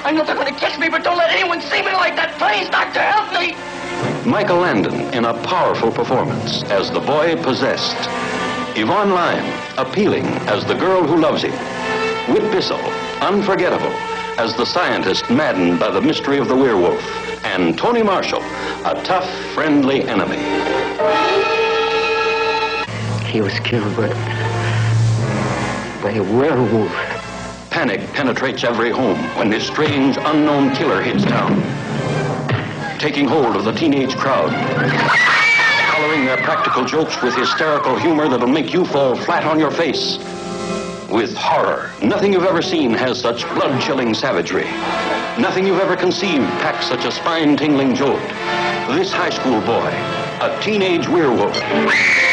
I know they're going to catch me, but don't let anyone see me like that. Please, doctor, help me. Michael Landon in a powerful performance as the boy possessed. Yvonne Lyme, appealing as the girl who loves him. Whit Bissell, unforgettable as the scientist maddened by the mystery of the werewolf. And Tony Marshall, a tough, friendly enemy. He was killed by a werewolf. Panic penetrates every home when this strange, unknown killer hits town, taking hold of the teenage crowd, coloring their practical jokes with hysterical humor that'll make you fall flat on your face. With horror, nothing you've ever seen has such blood-chilling savagery. Nothing you've ever conceived packs such a spine-tingling jolt. This high school boy, a teenage werewolf.